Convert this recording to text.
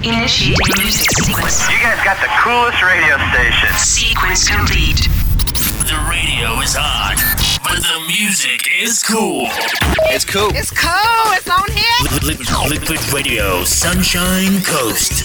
Initiating music sequence. You guys got the coolest radio station. Sequence complete. The radio is on, but the music is cool. It's cool. It's cool. It's on here. Liquid Radio, Sunshine Coast.